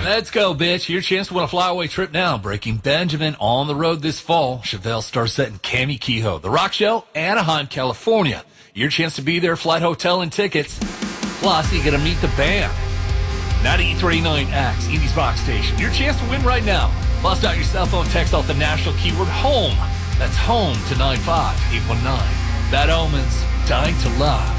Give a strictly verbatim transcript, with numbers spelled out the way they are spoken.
Let's go, bitch. Your chance to win a flyaway trip now. Breaking Benjamin on the road this fall. Chevelle Star Set and Cami Kehoe. The Rock Show, Anaheim, California. Your chance to be there, flight, hotel, and tickets. Plus, you get to meet the band. ninety-eight thirty-nine X, Indy's Rock Station. Your chance to win right now. Bust out your cell phone, text out the national keyword HOME. That's HOME to nine five eight one nine. Bad Omens, Dying to Love.